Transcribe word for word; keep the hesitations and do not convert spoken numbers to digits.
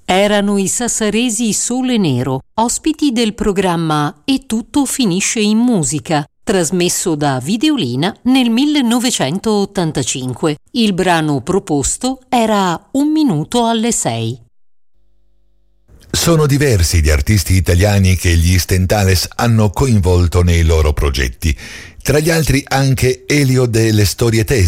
Erano i sassaresi Sole Nero, ospiti del programma E tutto finisce in musica, trasmesso da Videolina nel millenovecentottantacinque. Il brano proposto era Un minuto alle sei. Sono diversi gli artisti italiani che gli Stentales hanno coinvolto nei loro progetti. Tra gli altri anche Elio delle Storiettese,